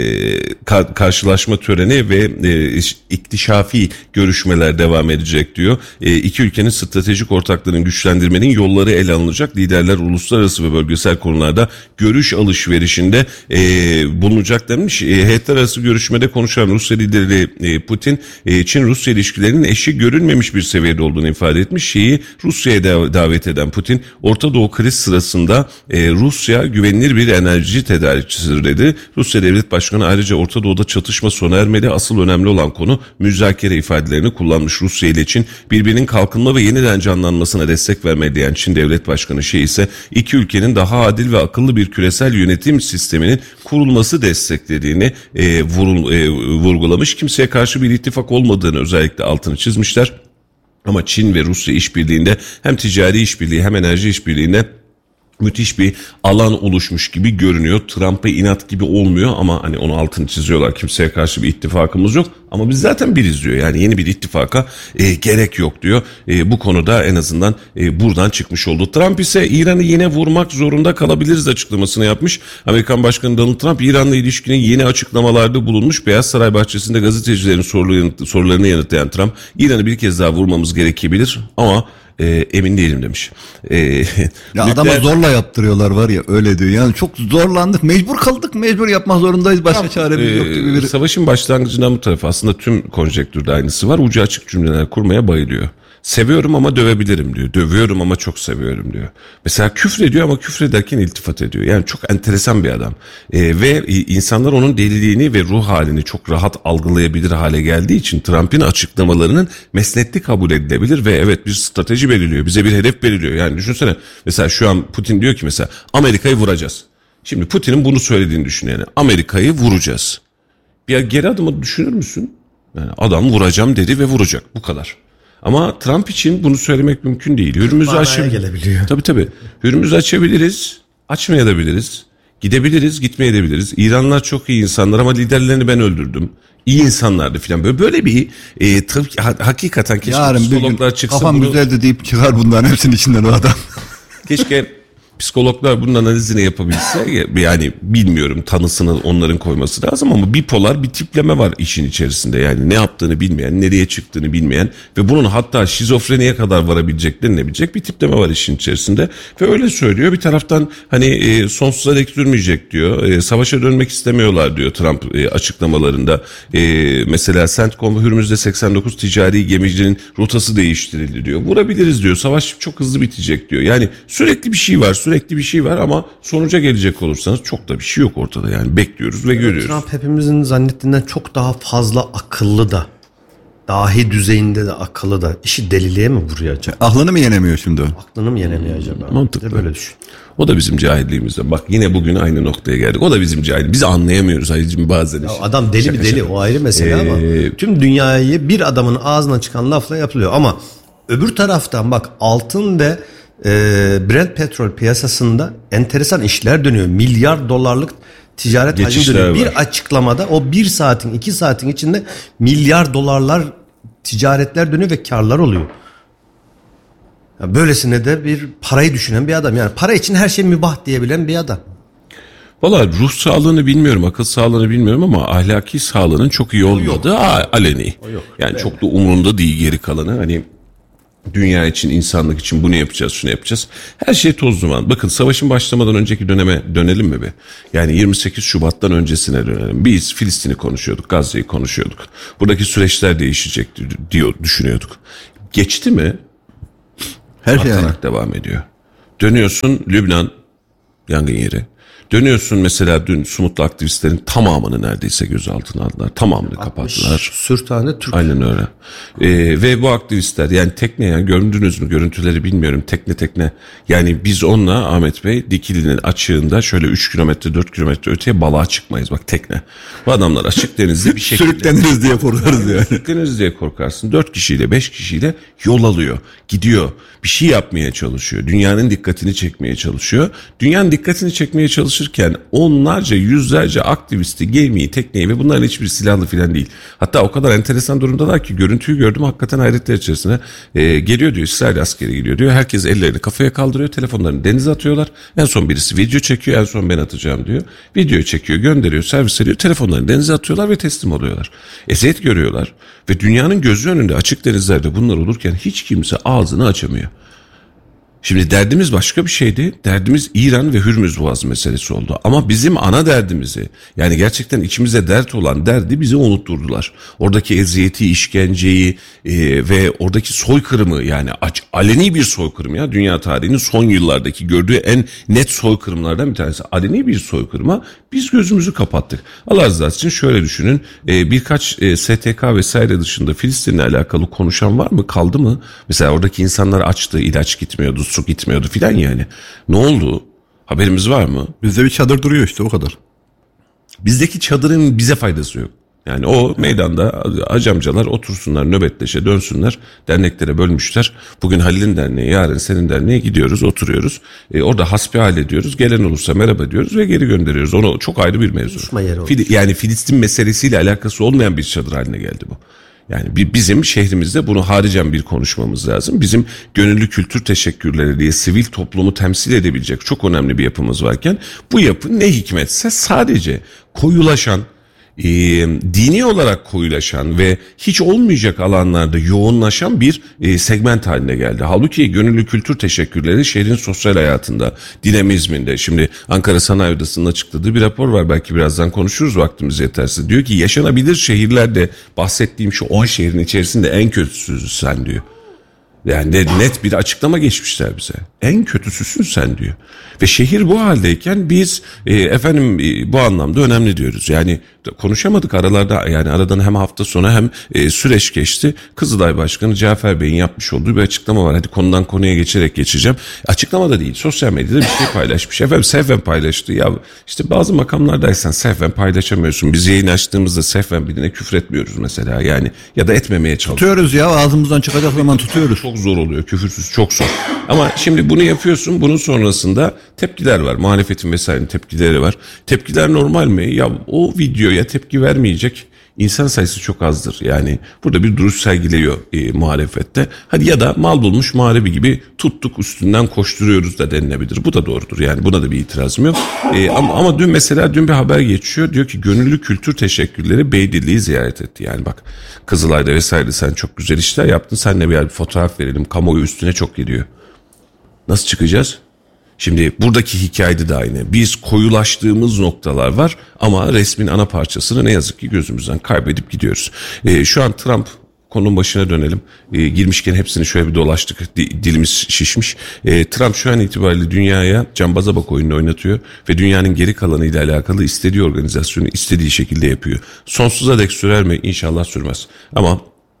ka- karşılaşma töreni ve e, iktişafi görüşmeler devam edecek diyor. E, iki ülkenin stratejik ortaklığını güçlendirmenin yolları ele alınacak. Liderler uluslararası ve bölgesel konularda görüş alışverişinde e, bulunacak demiş. E, heyetler arası görüşmede konuşan Rusya lideri e, Putin, e, Çin-Rusya ilişkilerinin eşi görülmemiş bir seviyede olduğunu ifade etmiş. Şeyi Rusya'ya davet eden Putin, Orta Doğu kriz sırasında e, Rusya güvenilir bir enerji tedarikçisidir dedi. Rusya Devlet Başkanı ayrıca Orta Doğu'da çatışma sona ermeli, asıl önemli olan konu müzakere ifadelerini kullanmış. Rusya ile Çin birbirinin kalkınma ve yeniden canlanmasına destek vermeli diyen Çin Devlet Başkanı Şey ise iki ülkenin daha adil ve akıllı bir küresel yönetim sisteminin kurulması desteklediğini e, vurul, e, vurgulamış. Kimseye karşı bir ittifak olmadığını özellikle altını çizmişler. Ama Çin ve Rusya işbirliğinde hem ticari işbirliği hem enerji işbirliğinde müthiş bir alan oluşmuş gibi görünüyor. Trump'a inat gibi olmuyor ama hani onu altını çiziyorlar. Kimseye karşı bir ittifakımız yok ama biz zaten biriz diyor. Yani yeni bir ittifaka e, gerek yok diyor. E, bu konuda en azından e, buradan çıkmış oldu. Trump ise İran'ı yine vurmak zorunda kalabiliriz açıklamasını yapmış. Amerikan Başkanı Donald Trump İran'la ilişkinin yeni açıklamalarda bulunmuş. Beyaz Saray bahçesinde gazetecilerin sorularını, sorularını yanıtlayan Trump, İran'ı bir kez daha vurmamız gerekebilir ama E, emin değilim demiş. E, ya nükleer... adama zorla yaptırıyorlar var ya, öyle diyor. Yani çok zorlandık, mecbur kaldık, mecbur yapmak zorundayız. Başka çaremiz e, yok gibi bir... Savaşın başlangıcından bu tarafa aslında tüm konjektürde aynısı var. Ucu açık cümleler kurmaya bayılıyor. Seviyorum ama dövebilirim diyor. Dövüyorum ama çok seviyorum diyor. Mesela küfrediyor ama küfrederken iltifat ediyor. Yani çok enteresan bir adam. Ee, ve insanlar onun deliliğini ve ruh halini çok rahat algılayabilir hale geldiği için Trump'ın açıklamalarının mesnetli kabul edilebilir ve evet bir strateji belirliyor. Bize bir hedef belirliyor. Yani düşünsene mesela şu an Putin diyor ki mesela Amerika'yı vuracağız. Şimdi Putin'in bunu söylediğini düşün yani. Amerika'yı vuracağız. Bir geri adımı düşünür müsün? Yani adam vuracağım dedi ve vuracak. Bu kadar. Ama Trump için bunu söylemek mümkün değil. Hürmüz'ü açabiliriz. Tabii tabii. Hürmüz'ü açabiliriz, açmayabiliriz. Gidebiliriz, gitmeyebiliriz. İranlılar çok iyi insanlar ama liderlerini ben öldürdüm. İyi insanlardı filan. Böyle böyle bir e, tabii ki ha, hakikaten keşke yarın psikologlar çıksa. Kafam bunu... güzeldi deyip çıkar bunların hepsinin içinden o adam. Keşke psikologlar bunun analizini yapabilse, yani bilmiyorum, tanısını onların koyması lazım ama bipolar bir tipleme var işin içerisinde. Yani ne yaptığını bilmeyen, nereye çıktığını bilmeyen ve bunun hatta şizofreniye kadar varabileceklerini ne bilecek bir tipleme var işin içerisinde. Ve öyle söylüyor. Bir taraftan hani e, sonsuza dek sürmeyecek diyor. E, savaşa dönmek istemiyorlar diyor Trump e, açıklamalarında. E, mesela CENTCOM Hürmüz'de seksen dokuz ticari gemicinin rotası değiştirildi diyor. Vurabiliriz diyor. Savaş çok hızlı bitecek diyor. Yani sürekli bir şey var. Sürekli Sürekli bir şey var ama sonuca gelecek olursanız çok da bir şey yok ortada. Yani bekliyoruz ve görüyoruz. Trump hepimizin zannettiğinden çok daha fazla akıllı da, dahi düzeyinde de akıllı da. İşi deliliğe mi vuruyor acaba? Aklını mı yenemiyor şimdi? Aklını mı yenemiyor acaba? Mantıklı. Böyle düşün. O da bizim cahilliğimizden. Bak yine bugün aynı noktaya geldik. O da bizim cahil. Biz anlayamıyoruz Halicim bazen. Ya adam deli şaka bir deli şaka. O ayrı mesele ee... ama tüm dünyayı bir adamın ağzından çıkan lafla yapılıyor. Ama öbür taraftan bak altın ve Brent petrol piyasasında enteresan işler dönüyor. Milyar dolarlık ticaret hacmi dönüyor. Bir açıklamada o bir saatin iki saatin içinde milyar dolarlar ticaretler dönüyor ve karlar oluyor. Ya böylesine de bir parayı düşünen bir adam. Yani para için her şey mübah diyebilen bir adam. Valla ruh sağlığını bilmiyorum, akıl sağlığını bilmiyorum ama ahlaki sağlığının çok iyi olmadığı aleni. Yani evet. Çok da umurunda değil geri kalanı. Hani dünya için, insanlık için bunu yapacağız, şunu yapacağız. Her şey toz duman. Bakın savaşın başlamadan önceki döneme dönelim mi be? Yani yirmi sekiz Şubat'tan öncesine dönelim. Biz Filistin'i konuşuyorduk, Gazze'yi konuşuyorduk. Buradaki süreçler değişecek diyor, düşünüyorduk. Geçti mi? Her şey devam ediyor. Dönüyorsun Lübnan yangın yeri. Dönüyorsun mesela dün Sumutlu aktivistlerin tamamını neredeyse gözaltına aldılar. Tamamını kapattılar. Sür tane Türk. Aynen öyle. Ee, ve bu aktivistler yani tekne, yani gördünüz mü görüntüleri bilmiyorum, tekne tekne. Yani biz onunla Ahmet Bey Dikili'nin açığında şöyle üç kilometre dört kilometre öteye balığa çıkmayız bak tekne. Bu adamlar açık denizde bir şekilde. Sürükleniriz diye korkarız yani. Sürükleniriz diye korkarsın. dört kişiyle beş kişiyle yol alıyor. Gidiyor. Bir şey yapmaya çalışıyor. Dünyanın dikkatini çekmeye çalışıyor. Dünyanın dikkatini çekmeye çalışıyor. çalışırken onlarca yüzlerce aktivisti, gemiyi, tekneyi ve bunların hiçbir silahlı filan değil. Hatta o kadar enteresan durumdalar ki görüntüyü gördüm hakikaten hayretler içerisine. E, geliyor diyor, İsrail askeri geliyor diyor. Herkes ellerini kafaya kaldırıyor, telefonlarını denize atıyorlar. En son birisi video çekiyor, en son ben atacağım diyor. Video çekiyor, gönderiyor, servis ediyor, telefonlarını denize atıyorlar ve teslim oluyorlar. Eziyet görüyorlar ve dünyanın gözü önünde açık denizlerde bunlar olurken hiç kimse ağzını açamıyor. Şimdi derdimiz başka bir şeydi. Derdimiz İran ve Hürmüz Boğazı meselesi oldu. Ama bizim ana derdimizi, yani gerçekten içimize dert olan derdi bize unutturdular. Oradaki eziyeti, işkenceyi e, ve oradaki soykırımı, yani aç, aleni bir soykırım ya. Dünya tarihinin son yıllardaki gördüğü en net soykırımlardan bir tanesi. Aleni bir soykırıma biz gözümüzü kapattık. Allah rızası için şöyle düşünün. E, birkaç e, S T K vesaire dışında Filistin'le alakalı konuşan var mı? Kaldı mı? Mesela oradaki insanlar açtı, ilaç gitmiyordu, su gitmiyordu filan yani. Ne oldu? Haberimiz var mı? Bizde bir çadır duruyor işte, o kadar. Bizdeki çadırın bize faydası yok. Yani o meydanda acamcalar otursunlar, nöbetleşe dönsünler, derneklere bölmüşler. Bugün Halil'in derneği, yarın senin derneğe gidiyoruz, oturuyoruz. E, orada hasbihal ediyoruz, gelen olursa merhaba diyoruz ve geri gönderiyoruz. Onu çok ayrı bir mevzu. Fil, yani Filistin meselesiyle alakası olmayan bir çadır haline geldi bu. Yani bizim şehrimizde bunu haricen bir konuşmamız lazım. Bizim gönüllü kültür teşekkürleri diye sivil toplumu temsil edebilecek çok önemli bir yapımız varken bu yapı ne hikmetse sadece koyulaşan, e, dini olarak koyulaşan ve hiç olmayacak alanlarda yoğunlaşan bir e, segment haline geldi. Halbuki gönüllü kültür teşekkürleri şehrin sosyal hayatında, dinamizminde, şimdi Ankara Sanayi Odası'nın açıkladığı bir rapor var, belki birazdan konuşuruz vaktimiz yeterse. Diyor ki yaşanabilir şehirlerde bahsettiğim şu on şehrin içerisinde en kötüsüsün sen diyor. Yani de net bir açıklama geçmişler bize. En kötüsüsün sen diyor. Ve şehir bu haldeyken biz e, efendim e, bu anlamda önemli diyoruz. Yani konuşamadık aralarda, yani aradan hem hafta sonu hem e, süreç geçti. Kızılay Başkanı Cafer Bey'in yapmış olduğu bir açıklama var. Hadi konudan konuya geçerek geçeceğim. Açıklama da değil, sosyal medyada bir şey paylaşmış. Efendim sehven paylaştı. Ya işte bazı makamlardaysan sehven paylaşamıyorsun. Biz yayın açtığımızda sehven birine küfür etmiyoruz mesela, yani ya da etmemeye çalışıyoruz. Tutuyoruz ya, ağzımızdan çıkacak zaman tutuyoruz. Çok zor oluyor, küfürsüz çok zor. Ama şimdi bunu yapıyorsun, bunun sonrasında tepkiler var. Muhalefetin vesairenin tepkileri var. Tepkiler normal mi? Ya o videoya tepki vermeyecek insan sayısı çok azdır. Yani burada bir duruş sergiliyor e, muhalefette. Hadi ya da mal bulmuş muharebi gibi tuttuk üstünden koşturuyoruz da denilebilir. Bu da doğrudur. Yani buna da bir itirazım yok. E, ama, ama dün mesela dün bir haber geçiyor. Diyor ki gönüllü kültür teşekkürleri Beydilli'yi ziyaret etti. Yani bak Kızılay'da vesaire sen çok güzel işler yaptın. Seninle bir fotoğraf verelim. Kamuoyu üstüne çok geliyor. Nasıl çıkacağız? Şimdi buradaki hikayede de aynı. Biz koyulaştığımız noktalar var ama resmin ana parçasını ne yazık ki gözümüzden kaybedip gidiyoruz. Ee, şu an Trump, konunun başına dönelim. Ee, girmişken hepsini şöyle bir dolaştık. Dilimiz şişmiş. Ee, Trump şu an itibariyle dünyaya cambaza bak oyununu oynatıyor ve dünyanın geri kalanıyla alakalı istediği organizasyonu istediği şekilde yapıyor. Sonsuza dek sürer mi? İnşallah sürmez. Ama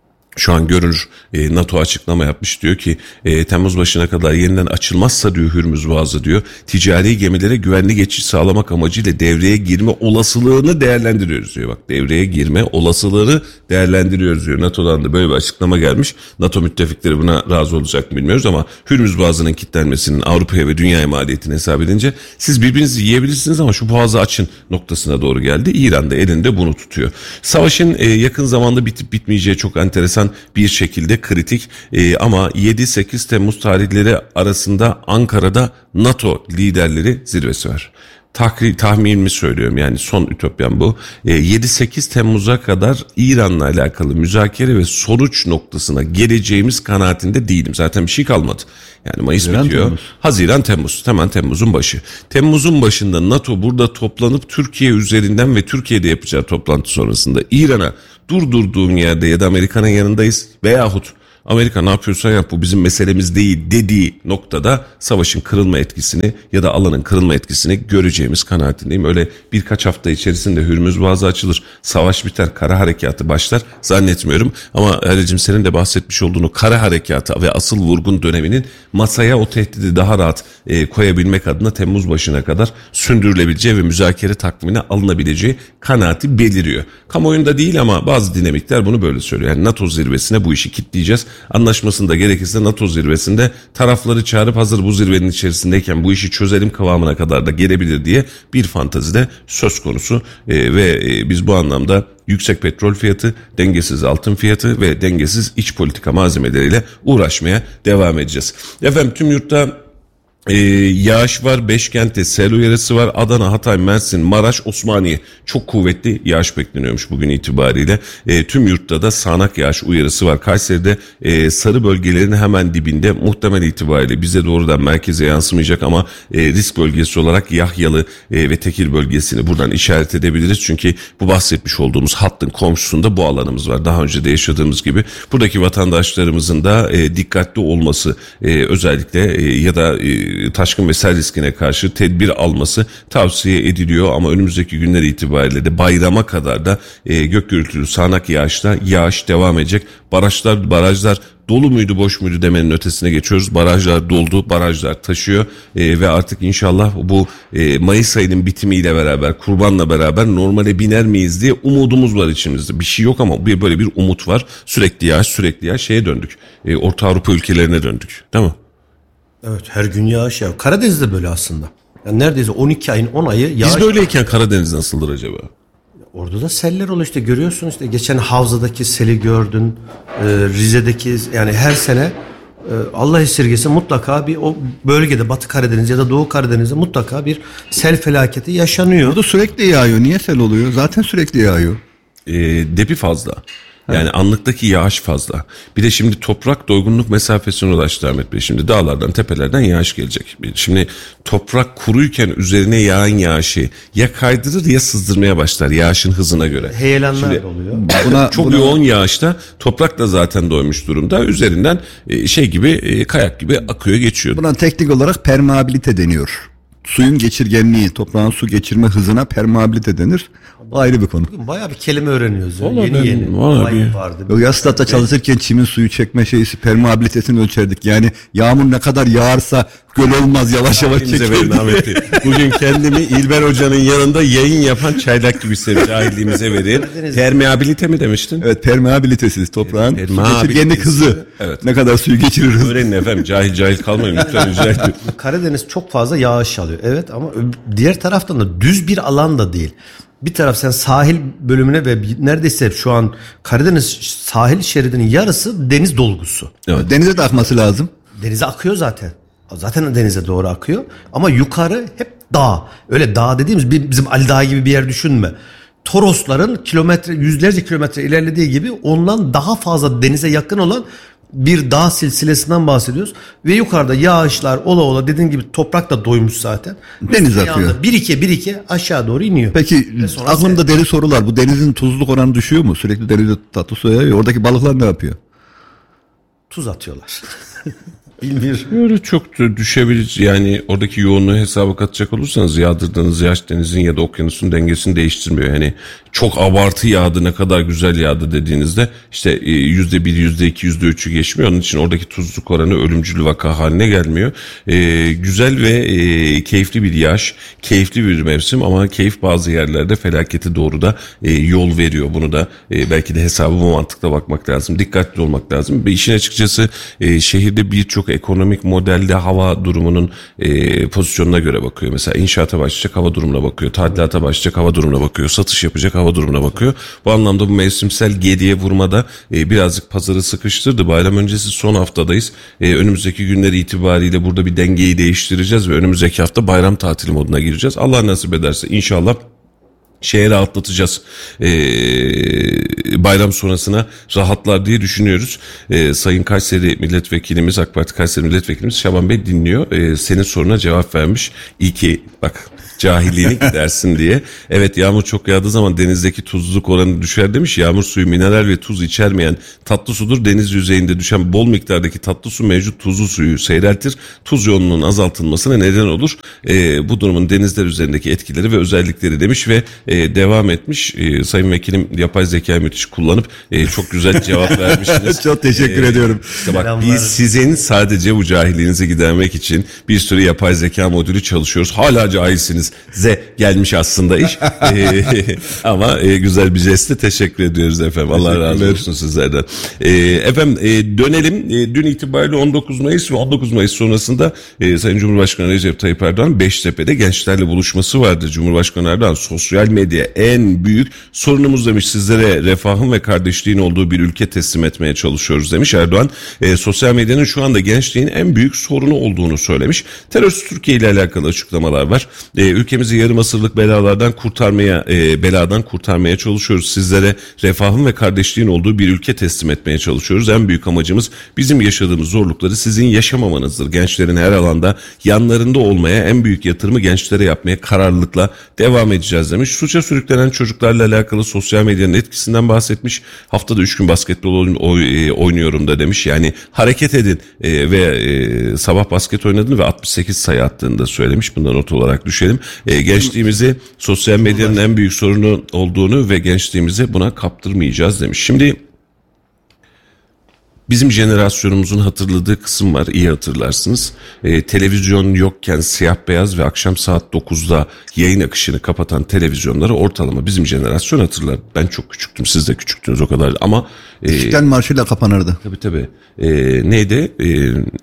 şu an görünür e, NATO açıklama yapmış, diyor ki e, Temmuz başına kadar yeniden açılmazsa diyor Hürmüz Boğazı diyor ticari gemilere güvenli geçiş sağlamak amacıyla devreye girme olasılığını değerlendiriyoruz diyor. Bak devreye girme olasılığını değerlendiriyoruz diyor. NATO'dan da böyle bir açıklama gelmiş. NATO müttefikleri buna razı olacak mı bilmiyoruz ama Hürmüz Boğazı'nın kilitlenmesinin Avrupa'ya ve dünyaya maliyetini hesap edince siz birbirinizi yiyebilirsiniz ama şu boğazı açın noktasına doğru geldi. İran da elinde bunu tutuyor. Savaşın e, yakın zamanda bitip bitmeyeceği çok enteresan bir şekilde kritik ee, ama yedi sekiz Temmuz tarihleri arasında Ankara'da NATO liderleri zirvesi var. Tahkri, tahminimi söylüyorum, yani son ütopyam bu. E, yedi sekiz Temmuz'a kadar İran'la alakalı müzakere ve sonuç noktasına geleceğimiz kanaatinde değilim. Zaten bir şey kalmadı. Yani Mayıs Haziran, bitiyor. Temmuz. Haziran, Temmuz. Hemen Temmuz'un başı. Temmuz'un başında NATO burada toplanıp Türkiye üzerinden ve Türkiye'de yapacağı toplantı sonrasında İran'a durdurduğun yerde ya da Amerika'nın yanındayız veyahut Amerika ne yapıyorsa yap bu bizim meselemiz değil dediği noktada savaşın kırılma etkisini ya da alanın kırılma etkisini göreceğimiz kanaatindeyim. Öyle birkaç hafta içerisinde Hürmüz Boğazı açılır, savaş biter, kara harekatı başlar zannetmiyorum. Ama Halil'cim senin de bahsetmiş olduğunu kara harekatı ve asıl vurgun döneminin masaya o tehdidi daha rahat e, koyabilmek adına Temmuz başına kadar sündürülebileceği ve müzakere takvimine alınabileceği kanaati beliriyor. Kamuoyunda değil ama bazı dinamikler bunu böyle söylüyor. Yani NATO zirvesine bu işi kitleyeceğiz. Anlaşmasını da gerekirse NATO zirvesinde tarafları çağırıp hazır bu zirvenin içerisindeyken bu işi çözelim kıvamına kadar da gelebilir diye bir fantezi de söz konusu. E, ve e, biz bu anlamda yüksek petrol fiyatı, dengesiz altın fiyatı ve dengesiz iç politika malzemeleriyle uğraşmaya devam edeceğiz. Efendim tüm yurtta Ee, yağış var, beş kentte sel uyarısı var. Adana, Hatay, Mersin, Maraş, Osmaniye çok kuvvetli yağış bekleniyormuş bugün itibariyle. Ee, tüm yurtta da sağanak yağış uyarısı var. Kayseri'de e, sarı bölgelerin hemen dibinde, muhtemel itibariyle bize doğrudan merkeze yansımayacak ama e, risk bölgesi olarak Yahyalı e, ve Tekir bölgesini buradan işaret edebiliriz. Çünkü bu bahsetmiş olduğumuz hattın komşusunda bu alanımız var. Daha önce de yaşadığımız gibi buradaki vatandaşlarımızın da e, dikkatli olması e, özellikle e, ya da e, taşkın ve sel riskine karşı tedbir alması tavsiye ediliyor ama önümüzdeki günler itibariyle de bayrama kadar da e, gök gürültülü sağanak yağışla yağış devam edecek. Barajlar, barajlar dolu muydu boş muydu demenin ötesine geçiyoruz. Barajlar doldu, barajlar taşıyor e, ve artık inşallah bu e, Mayıs ayının bitimiyle beraber, kurbanla beraber normale biner miyiz diye umudumuz var içimizde. Bir şey yok ama bir böyle bir umut var. Sürekli yağış, sürekli yağış şeye döndük. E, Orta Avrupa ülkelerine döndük. Değil mi? Evet, her gün yağış ya. Karadeniz'de böyle aslında. Yani neredeyse on iki ayın on ayı yağış. Biz böyleyken Karadeniz nasıldır acaba? Orada da seller oluyor işte, görüyorsun işte geçen Havza'daki seli gördün, e, Rize'deki, yani her sene e, Allah esirgesin mutlaka bir o bölgede Batı Karadeniz ya da Doğu Karadeniz'de mutlaka bir sel felaketi yaşanıyor. Burada sürekli yağıyor. Niye sel oluyor? Zaten sürekli yağıyor. E, depi fazla. Yani anlıktaki yağış fazla. Bir de şimdi toprak doygunluk mesafesine ulaştı Ahmet Bey. Şimdi dağlardan, tepelerden yağış gelecek. Şimdi toprak kuruyken üzerine yağan yağışı ya kaydırır ya sızdırmaya başlar yağışın hızına göre. Heyelanlar Şimdi, oluyor. Buna, çok buna... yoğun yağışta toprak da zaten doymuş durumda. Üzerinden şey gibi, kayak gibi akıyor geçiyor. Buna teknik olarak permeabilite deniyor. Suyun geçirgenliği, toprağın su geçirme hızına permeabilite denir. Bu ayrı bir konu. Bayağı bir kelime öğreniyoruz. Ya. Vallahi yeni ben, yeni. Vallahi vardı. Yok, Yastatta çalışırken çimin suyu çekme şeysi permeabilitesini ölçerdik. Yani yağmur ne kadar yağarsa göl olmaz, yavaş yavaş çeker. Bugün kendimi İlber Hoca'nın yanında yayın yapan çaylak gibi hissediyorum. Cahilliğimize verin. Permeabilite mi demiştin? Evet, permeabilitesiz toprağın evet, su geçirgenlik hızı. Evet. Ne kadar suyu geçirir hızı. Öğrenin efendim, cahil cahil kalmayın lütfen. Karadeniz çok fazla yağış alıyor. Evet, ama diğer taraftan da düz bir alan da değil. Bir taraf sen sahil bölümüne ve neredeyse şu an Karadeniz sahil şeridinin yarısı deniz dolgusu. Evet. Denize de akması lazım. Denize akıyor zaten. Zaten denize doğru akıyor. Ama yukarı hep dağ. Öyle dağ dediğimiz bizim Ali Dağı gibi bir yer düşünme. Torosların kilometre, yüzlerce kilometre ilerlediği gibi ondan daha fazla denize yakın olan bir dağ silsilesinden bahsediyoruz. Ve yukarıda yağışlar ola ola dediğin gibi toprak da doymuş zaten. Deniz akıyor. Bir iki bir iki aşağı doğru iniyor. Peki aklımda deli sorular. Bu denizin tuzluluk oranı düşüyor mu? Sürekli denizde tatlı su yağıyor. Oradaki balıklar ne yapıyor? Tuz atıyorlar. Bilmiyorum. Böyle çok da düşebilir. Yani oradaki yoğunluğu hesaba katacak olursanız yağdırdığınız yağış denizin ya da okyanusun dengesini değiştirmiyor. Yani çok abartı yağdı, ne kadar güzel yağdı dediğinizde işte yüzde bir, yüzde iki, yüzde üçü geçmiyor. Onun için oradaki tuzluk oranı ölümcül vaka haline gelmiyor. Ee, güzel ve e, keyifli bir yağış, keyifli bir mevsim ama keyif bazı yerlerde felakete doğru da e, yol veriyor. Bunu da e, belki de hesabı bu mantıkla bakmak lazım. Dikkatli olmak lazım. Ve işin açıkçası e, şehirde birçok ekonomik modelde hava durumunun e, pozisyonuna göre bakıyor. Mesela inşaata başlayacak, hava durumuna bakıyor. Tadilata başlayacak, hava durumuna bakıyor. Satış yapacak, hava durumuna bakıyor. Bu anlamda bu mevsimsel geriye vurmada e, birazcık pazarı sıkıştırdı. Bayram öncesi son haftadayız. E, önümüzdeki günler itibariyle burada bir dengeyi değiştireceğiz ve önümüzdeki hafta bayram tatili moduna gireceğiz. Allah nasip ederse inşallah şeye rahatlatacağız. Ee, bayram sonrasına rahatlar diye düşünüyoruz. Ee, Sayın Kayseri Milletvekilimiz, AK Parti Kayseri Milletvekilimiz Şaban Bey dinliyor. Ee, senin soruna cevap vermiş. İyi ki bak cahilliğini gidersin diye. Evet, yağmur çok yağdığı zaman denizdeki tuzluluk oranı düşer demiş. Yağmur suyu mineral ve tuz içermeyen tatlı sudur. Deniz yüzeyinde düşen bol miktardaki tatlı su mevcut tuzlu suyu seyreltir. Tuz yoğunluğunun azaltılmasına neden olur. Ee, bu durumun denizler üzerindeki etkileri ve özellikleri demiş ve e, devam etmiş. E, Sayın Vekilim yapay zekayı müthiş kullanıp e, çok güzel cevap vermişsiniz. Çok teşekkür e, ediyorum. İşte bak, biz sizin sadece bu cahilliğinizi gidermek için bir sürü yapay zeka modülü çalışıyoruz. Hala cahilsiniz. etmemize gelmiş aslında iş. e, ama e, güzel bir jeste teşekkür ediyoruz efendim. Allah razı olsun sizlerden. E, efendim e, dönelim. E, dün itibariyle on dokuz Mayıs ve on dokuz Mayıs sonrasında e, Sayın Cumhurbaşkanı Recep Tayyip Erdoğan Beştepe'de gençlerle buluşması vardı. Cumhurbaşkanı Erdoğan sosyal medya en büyük sorunumuz demiş. Sizlere refahın ve kardeşliğin olduğu bir ülke teslim etmeye çalışıyoruz demiş. Erdoğan e, sosyal medyanın şu anda gençliğin en büyük sorunu olduğunu söylemiş. Terörist Türkiye ile alakalı açıklamalar var. E, ülkemizi yarım asırlık belalardan kurtarmaya e, beladan kurtarmaya çalışıyoruz. Sizlere refahın ve kardeşliğin olduğu bir ülke teslim etmeye çalışıyoruz. En büyük amacımız bizim yaşadığımız zorlukları sizin yaşamamanızdır. Gençlerin her alanda yanlarında olmaya, en büyük yatırımı gençlere yapmaya kararlılıkla devam edeceğiz demiş. Suça sürüklenen çocuklarla alakalı sosyal medyanın etkisinden bahsetmiş. Haftada üç gün basketbol oynuyorum da demiş. Yani hareket edin e, ve e, sabah basket oynadığını ve altmış sekiz sayı attığını da söylemiş. Bundan not olarak düşelim. E, gençliğimizi sosyal medyanın en büyük sorunu olduğunu ve gençliğimizi buna kaptırmayacağız demiş. Şimdi bizim jenerasyonumuzun hatırladığı kısım var, iyi hatırlarsınız. Ee, televizyon yokken siyah beyaz ve akşam saat dokuzda yayın akışını kapatan televizyonları ortalama bizim jenerasyon hatırlar. Ben çok küçüktüm, siz de küçüktünüz o kadar ama... E, İstiklal Marşı'yla kapanırdı. Tabii tabii. E, neydi? E,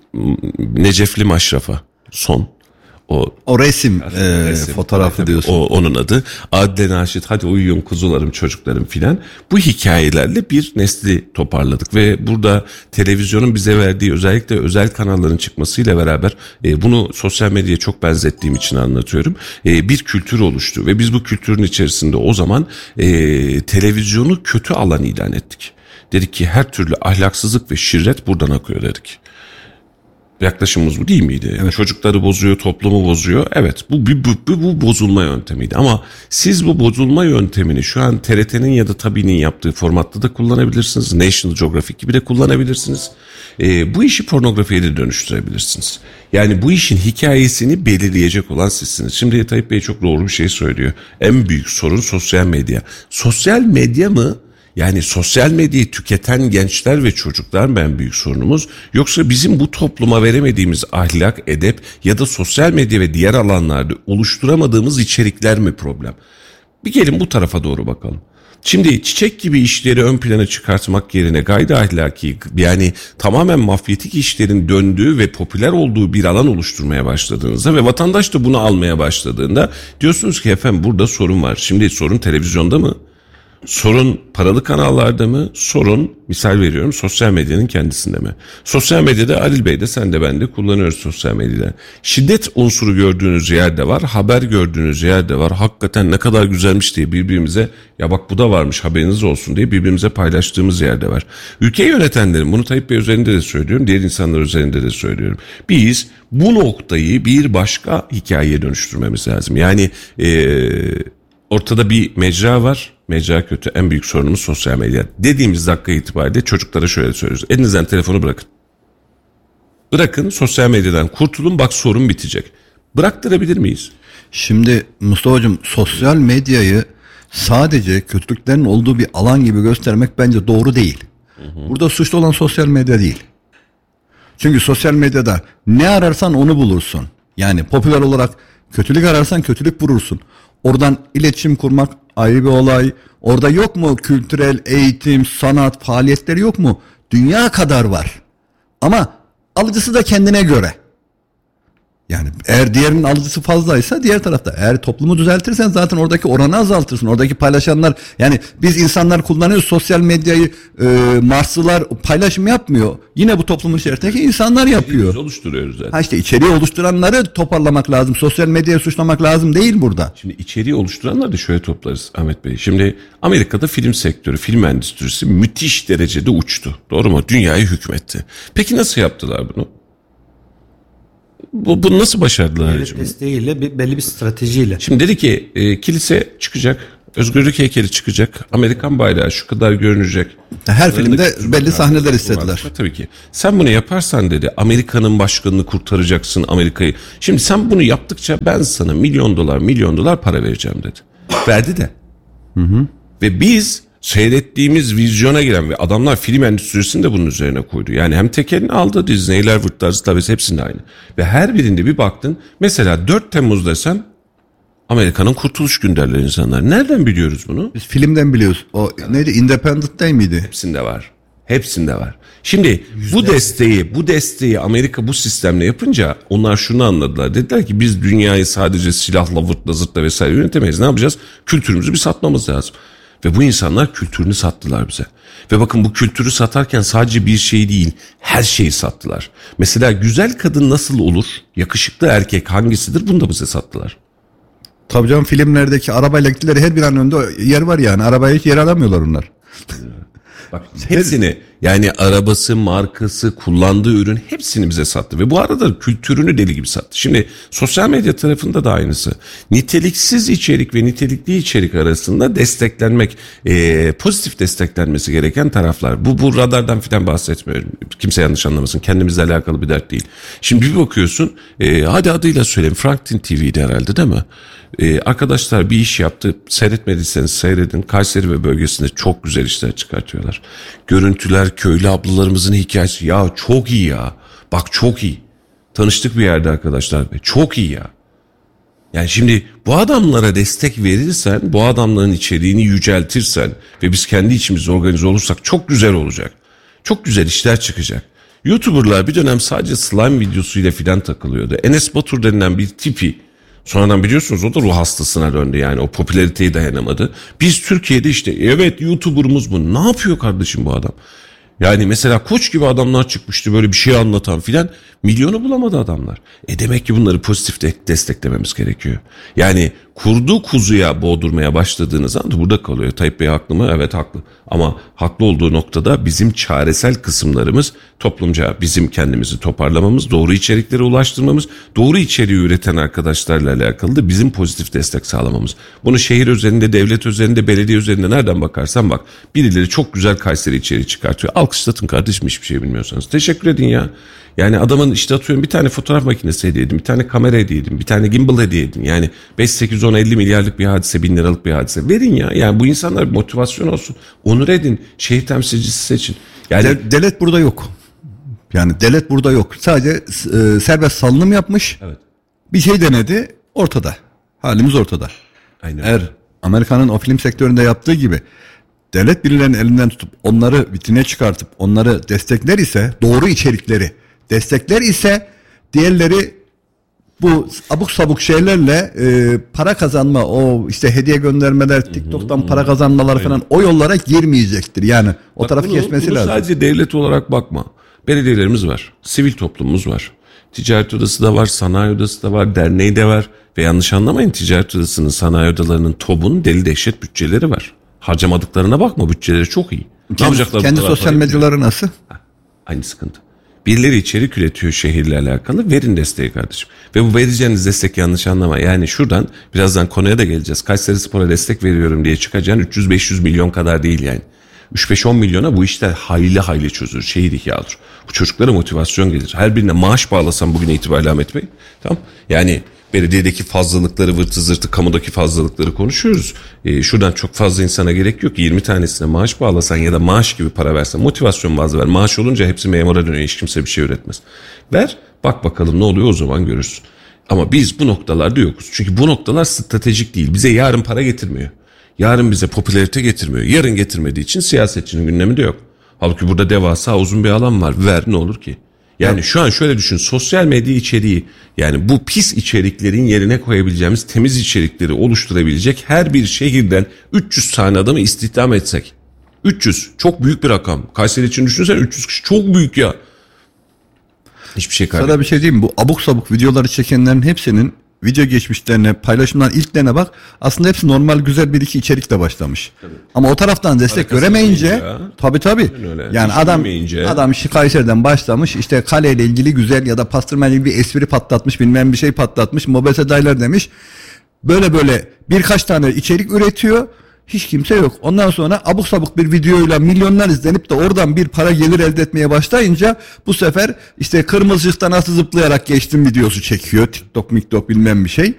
Necefli Maşrafa son. O, o resim, e, resim fotoğrafı tabii, diyorsun. O, onun adı. Adile Naşit, hadi uyuyun kuzularım çocuklarım filan. Bu hikayelerle bir nesli toparladık ve burada televizyonun bize verdiği özellikle özel kanalların çıkmasıyla beraber e, bunu sosyal medyaya çok benzettiğim için anlatıyorum. E, bir kültür oluştu ve biz bu kültürün içerisinde o zaman e, televizyonu kötü alan ilan ettik. Dedik ki her türlü ahlaksızlık ve şirret buradan akıyor dedik. Yaklaşımımız bu değil miydi? Evet. Çocukları bozuyor, toplumu bozuyor. Evet, bu, bu, bu, bu bozulma yöntemiydi. Ama siz bu bozulma yöntemini şu an T R T'nin ya da Tabi'nin yaptığı formatta da kullanabilirsiniz. National Geographic gibi de kullanabilirsiniz. Ee, bu işi pornografiye de dönüştürebilirsiniz. Yani bu işin hikayesini belirleyecek olan sizsiniz. Şimdi Tayyip Bey çok doğru bir şey söylüyor. En büyük sorun sosyal medya. Sosyal medya mı? Yani sosyal medyayı tüketen gençler ve çocuklar mı en büyük sorunumuz? Yoksa bizim bu topluma veremediğimiz ahlak, edep ya da sosyal medya ve diğer alanlarda oluşturamadığımız içerikler mi problem? Bir gelin bu tarafa doğru bakalım. Şimdi çiçek gibi işleri ön plana çıkartmak yerine gayri ahlaki, yani tamamen mafyatik işlerin döndüğü ve popüler olduğu bir alan oluşturmaya başladığınızda ve vatandaş da bunu almaya başladığında diyorsunuz ki efendim burada sorun var. Şimdi sorun televizyonda mı? Sorun paralı kanallarda mı? Sorun, misal veriyorum, sosyal medyanın kendisinde mi? Sosyal medyada Adil Bey de sen de ben de kullanıyoruz sosyal medyada. Şiddet unsuru gördüğünüz yerde var, haber gördüğünüz yerde var. Hakikaten ne kadar güzelmiş diye birbirimize, ya bak bu da varmış haberiniz olsun diye birbirimize paylaştığımız yerde var. Ülkeyi yönetenlerin, bunu Tayyip Bey üzerinde de söylüyorum, diğer insanlar üzerinde de söylüyorum. Biz bu noktayı bir başka hikayeye dönüştürmemiz lazım. Yani eee... ortada bir mecra var. Mecra kötü. En büyük sorunumuz sosyal medya. Dediğimiz dakika itibariyle çocuklara şöyle söylüyoruz. Elinizden telefonu bırakın. Bırakın, sosyal medyadan kurtulun, bak sorun bitecek. Bıraktırabilir miyiz? Şimdi Mustafa'cığım, sosyal medyayı sadece kötülüklerin olduğu bir alan gibi göstermek bence doğru değil. Hı hı. Burada suçlu olan sosyal medya değil. Çünkü sosyal medyada ne ararsan onu bulursun. Yani popüler olarak kötülük ararsan kötülük bulursun. Oradan iletişim kurmak ayrı bir olay. Orada yok mu kültürel, eğitim, sanat faaliyetleri yok mu? Dünya kadar var. Ama alıcısı da kendine göre. Yani eğer diğerinin alıcısı fazlaysa diğer tarafta. Eğer toplumu düzeltirsen zaten oradaki oranı azaltırsın. Oradaki paylaşanlar, yani biz insanlar kullanıyoruz sosyal medyayı, e, Marslılar paylaşım yapmıyor. Yine bu toplumun içerisindeki insanlar yapıyor. Biz oluşturuyoruz zaten. Ha işte içeriği oluşturanları toparlamak lazım. Sosyal medyayı suçlamak lazım değil burada. Şimdi içeriği oluşturanları da şöyle toplarız Ahmet Bey. Şimdi Amerika'da film sektörü, film endüstrisi müthiş derecede uçtu. Doğru mu? Dünyayı hükmetti. Peki nasıl yaptılar bunu? Bu, bunu nasıl başardılar? Devlet desteğiyle, bir, belli bir stratejiyle. Şimdi dedi ki e, kilise çıkacak, özgürlük heykeli çıkacak, Amerikan bayrağı şu kadar görünecek. Her filmde belli sahneler istediler. Tabii ki. Sen bunu yaparsan dedi, Amerika'nın başkanını kurtaracaksın, Amerika'yı. Şimdi sen bunu yaptıkça ben sana milyon dolar milyon dolar para vereceğim dedi. Verdi de. Hı hı. Ve biz seyrettiğimiz vizyona giren ve adamlar film endüstrisini de bunun üzerine koydu. Yani hem tekelini aldı, Disney'ler, vırtlar, tabii hepsinde aynı. Ve her birinde bir baktın, mesela dört Temmuz desem Amerika'nın kurtuluş günü derler insanlar. Nereden biliyoruz bunu? Biz filmden biliyoruz. O neydi? Independent Day miydi? Hepsinde var. Hepsinde var. Şimdi Yüzde. bu desteği, bu desteği Amerika bu sistemle yapınca onlar şunu anladılar. Dediler ki biz dünyayı sadece silahla, vırtla, zırtla vesaire yönetemeyiz. Ne yapacağız? Kültürümüzü bir satmamız lazım. Ve bu insanlar kültürünü sattılar bize. Ve bakın bu kültürü satarken sadece bir şey değil, her şeyi sattılar. Mesela güzel kadın nasıl olur? Yakışıklı erkek hangisidir? Bunu da bize sattılar. Tabii canım, filmlerdeki arabayla gittileri her bir an önünde yer var yani. Arabaya hiç yer alamıyorlar onlar. Bak hepsini, yani arabası, markası, kullandığı ürün hepsini bize sattı. Ve bu arada kültürünü deli gibi sattı. Şimdi sosyal medya tarafında da aynısı. Niteliksiz içerik ve nitelikli içerik arasında desteklenmek, e, pozitif desteklenmesi gereken taraflar. Bu, bu radardan filan bahsetmiyorum. Kimse yanlış anlamasın. Kendimizle alakalı bir dert değil. Şimdi bir bakıyorsun, e, hadi adıyla söyleyeyim. Franklin T V'ydi herhalde değil mi? Ee, arkadaşlar bir iş yaptı, seyretmediyseniz seyredin. Kayseri ve bölgesinde çok güzel işler çıkartıyorlar. Görüntüler, köylü ablalarımızın hikayesi, ya çok iyi ya, bak çok iyi. Tanıştık bir yerde arkadaşlar, çok iyi ya. Yani şimdi bu adamlara destek verirsen, bu adamların içeriğini yüceltirsen ve biz kendi içimizde organize olursak çok güzel olacak. Çok güzel işler çıkacak. YouTuber'lar bir dönem sadece slime videosuyla filan takılıyordu. Enes Batur denilen bir tipi, sonradan biliyorsunuz o da ruh hastasına döndü, yani o popülariteyi dayanamadı. Biz Türkiye'de işte evet YouTuber'ımız bu. Ne yapıyor kardeşim bu adam? Yani mesela Koç gibi adamlar çıkmıştı böyle bir şey anlatan filan, milyonu bulamadı adamlar. E demek ki bunları pozitif de desteklememiz gerekiyor. Yani kurduğu kuzuya boğdurmaya başladığınız anda burada kalıyor. Tayyip Bey haklı mı? Evet haklı. Ama haklı olduğu noktada bizim çaresel kısımlarımız toplumca bizim kendimizi toparlamamız, doğru içeriklere ulaştırmamız, doğru içeriği üreten arkadaşlarla alakalı da bizim pozitif destek sağlamamız. Bunu şehir özelinde, devlet özelinde, belediye özelinde nereden bakarsan bak, birileri çok güzel Kayseri içeriği çıkartıyor. Alkışlatın kardeşim hiçbir şey bilmiyorsanız. Teşekkür edin ya. Yani adamın işte atıyorum bir tane fotoğraf makinesi hediye edin, bir tane kamera hediye edin, bir tane gimbal hediye edin. Yani beş, sekiz, on, elli milyarlık bir hadise, bin liralık bir hadise. Verin ya. Yani bu insanlar motivasyon olsun. Onur edin. Şehir temsilcisi seçin. Yani De- devlet burada yok. Yani devlet burada yok. Sadece e, serbest salınım yapmış. Evet. Bir şey denedi. Ortada. Halimiz ortada. Aynen. Eğer Amerika'nın o film sektöründe yaptığı gibi devlet birilerinin elinden tutup onları vitrine çıkartıp onları destekler ise, doğru içerikleri destekler ise, diğerleri bu abuk sabuk şeylerle e, para kazanma, o işte hediye göndermeler, TikTok'tan para kazanmalar Aynen. falan, o yollara girmeyecektir. Yani o bak tarafı bunu, kesmesi bunu lazım. sadece devlet olarak bakma. Belediyelerimiz var. Sivil toplumumuz var. Ticaret odası da var, sanayi odası da var, derneği de var. Ve yanlış anlamayın, ticaret odasının, sanayi odalarının, TOB'un deli dehşet bütçeleri var. Harcamadıklarına bakma, bütçeleri çok iyi. Kendi, Ne yapacaklar? kendi sosyal medyaları nasıl? Ha, aynı sıkıntı. Birileri içerik üretiyor şehirle alakalı. Verin desteği kardeşim. Ve bu vereceğiniz destek yanlış anlama. Yani şuradan birazdan konuya da geleceğiz. Kayseri Spor'a destek veriyorum diye çıkacağın üç yüz beş yüz milyon kadar değil yani. üç beş on milyona bu işler hayli hayli çözülür. Şehir ihya olur. Bu çocuklara motivasyon gelir. Her birine maaş bağlasam bugün itibariyle Ahmet Bey. Tamam. Yani belediyedeki fazlalıkları, vırtı zırtı, kamudaki fazlalıkları konuşuyoruz. E, şuradan çok fazla insana gerek yok. yirmi tanesine maaş bağlasan ya da maaş gibi para versen, motivasyon bazı ver. Maaş olunca hepsi memura dönüyor. Hiç kimse bir şey üretmez. Ver, bak bakalım ne oluyor, o zaman görürsün. Ama biz bu noktalarda yokuz. Çünkü bu noktalar stratejik değil. Bize yarın para getirmiyor. Yarın bize popülarite getirmiyor. Yarın getirmediği için siyasetçinin gündemi de yok. Halbuki burada devasa uzun bir alan var. Ver, ne olur ki? Yani evet. Şu an şöyle düşün, sosyal medya içeriği, yani bu pis içeriklerin yerine koyabileceğimiz temiz içerikleri oluşturabilecek her bir şehirden üç yüz tane adamı istihdam etsek. üç yüz çok büyük bir rakam. Kayseri için düşünsene, üç yüz kişi çok büyük ya. Hiçbir şey kaybetmez. Sana bir şey diyeyim mi? Bu abuk sabuk videoları çekenlerin hepsinin video geçmişlerine, paylaşımların ilklerine bak. Aslında hepsi normal güzel bir iki içerikle başlamış. Tabii. Ama o taraftan destek Arkası göremeyince tabii tabii. Yani Hiç adam adam işte Kayseri'den başlamış, işte kaleyle ilgili güzel ya da pastırmayla ilgili bir espri patlatmış, bilmem bir şey patlatmış, mobese dayılar demiş. Böyle böyle birkaç tane içerik üretiyor. Hiç kimse yok. Ondan sonra abuk sabuk bir videoyla milyonlar izlenip de oradan bir para gelir elde etmeye başlayınca bu sefer işte kırmızı ışıkta nasıl zıplayarak geçtim videosu çekiyor. TikTok, miktok bilmem bir şey.